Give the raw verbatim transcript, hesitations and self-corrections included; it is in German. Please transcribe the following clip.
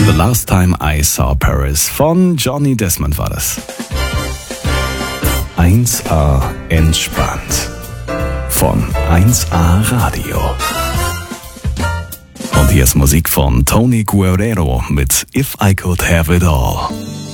The Last Time I Saw Paris von Johnny Desmond war das. eins A entspannt von eins A Radio. Und hier ist Musik von Tony Guerrero mit If I Could Have It All.